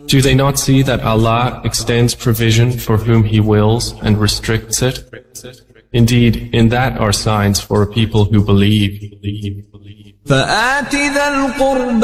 Do they not see that Allah extends provision for whom He wills and restricts it? Indeed, in that are signs for a people who believe. فآت ذا القربى